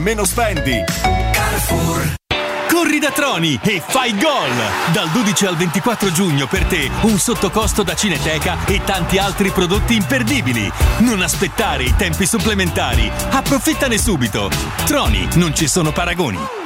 meno spendi. Carrefour. Corri da Troni e fai gol! Dal 12 al 24 giugno per te un sottocosto da Cineteca e tanti altri prodotti imperdibili. Non aspettare i tempi supplementari. Approfittane subito. Troni, non ci sono paragoni.